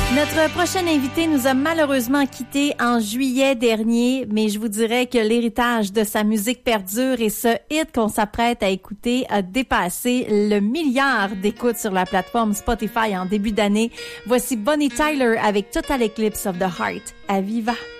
Notre prochain invité nous a malheureusement quittés en juillet dernier, mais je vous dirais que l'héritage de sa musique perdure et ce hit qu'on s'apprête à écouter a dépassé le milliard d'écoutes sur la plateforme Spotify en début d'année. Voici Bonnie Tyler avec Total Eclipse of the Heart à Viva.